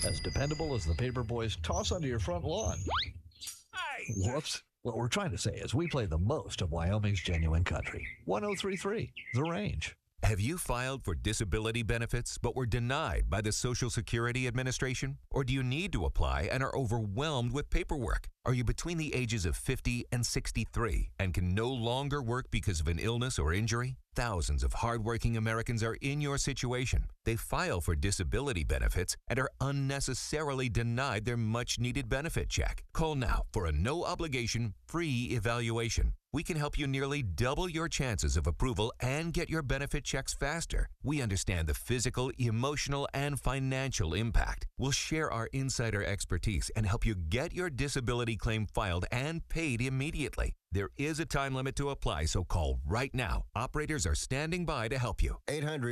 As dependable as the paper boys toss onto your front lawn. Whoops. What we're trying to say is we play the most of Wyoming's genuine country. 103.3, The Range. Have you filed for disability benefits but were denied by the Social Security Administration? Or do you need to apply and are overwhelmed with paperwork? Are you between the ages of 50 and 63 and can no longer work because of an illness or injury? Thousands of hardworking Americans are in your situation. They file for disability benefits and are unnecessarily denied their much-needed benefit check. Call now for a no-obligation, free evaluation. We can help you nearly double your chances of approval and get your benefit checks faster. We understand the physical, emotional, and financial impact. We'll share our insider expertise and help you get your disability claim filed and paid immediately. There is a time limit to apply, so call right now. Operators are standing by to help you.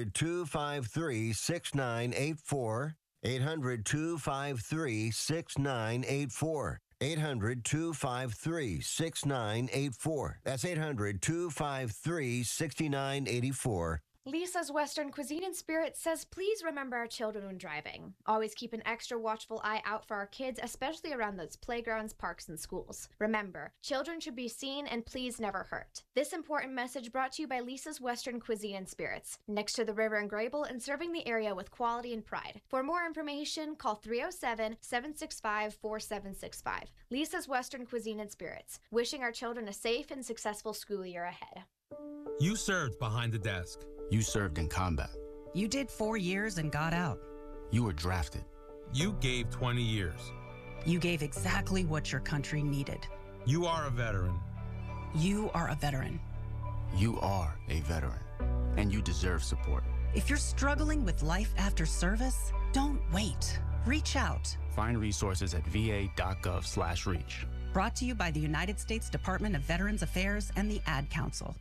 800-253-6984. 800-253-6984. 800-253-6984. That's 800-253-6984. Lisa's Western Cuisine and Spirits says, please remember our children when driving. Always keep an extra watchful eye out for our kids, especially around those playgrounds, parks, and schools. Remember, children should be seen and please never hurt. This important message brought to you by Lisa's Western Cuisine and Spirits, next to the river in Grable and serving the area with quality and pride. For more information, call 307-765-4765. Lisa's Western Cuisine and Spirits, wishing our children a safe and successful school year ahead. You served behind the desk. You served in combat. You did 4 years and got out. You were drafted. You gave 20 years. You gave exactly what your country needed. You are a veteran. You are a veteran. You are a veteran, and you deserve support. If you're struggling with life after service, don't wait. Reach out. Find resources at va.gov/reach. Brought to you by the United States Department of Veterans Affairs and the Ad Council.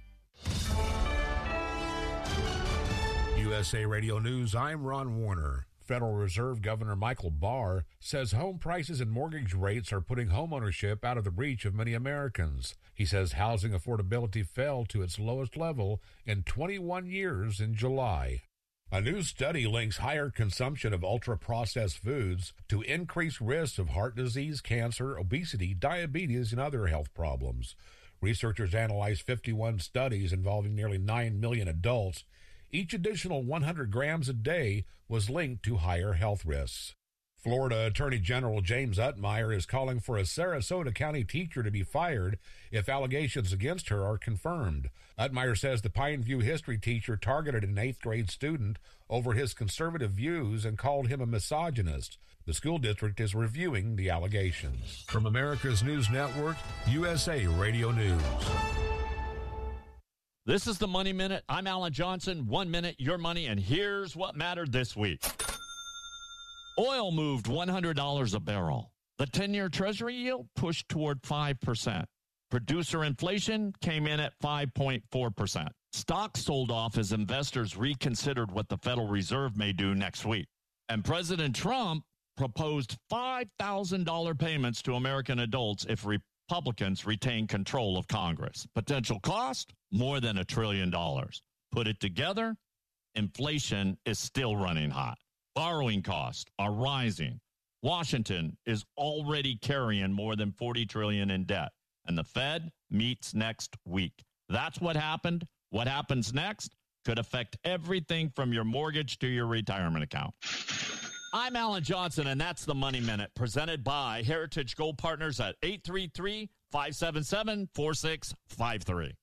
USA Radio News, I'm Ron Warner. Federal Reserve Governor Michael Barr says home prices and mortgage rates are putting homeownership out of the reach of many Americans. He says housing affordability fell to its lowest level in 21 years in July. A new study links higher consumption of ultra-processed foods to increased risks of heart disease, cancer, obesity, diabetes, and other health problems. Researchers analyzed 51 studies involving nearly 9 million adults. Each additional 100 grams a day was linked to higher health risks. Florida Attorney General James Utmeyer is calling for a Sarasota County teacher to be fired if allegations against her are confirmed. Utmeyer says the Pineview history teacher targeted an 8th grade student over his conservative views and called him a misogynist. The school district is reviewing the allegations. From America's News Network, USA Radio News. This is the Money Minute. I'm Alan Johnson. 1 minute, your money, and here's what mattered this week. Oil moved $100 a barrel. The 10-year Treasury yield pushed toward 5%. Producer inflation came in at 5.4%. Stocks sold off as investors reconsidered what the Federal Reserve may do next week. And President Trump proposed $5,000 payments to American adults if Republicans retain control of Congress. Potential cost? More than $1 trillion. Put it together, inflation is still running hot. Borrowing costs are rising. Washington is already carrying more than $40 trillion in debt, and the Fed meets next week. That's what happened. What happens next could affect everything from your mortgage to your retirement account. I'm Alan Johnson, and that's the Money Minute, presented by Heritage Gold Partners at 833-577-4653.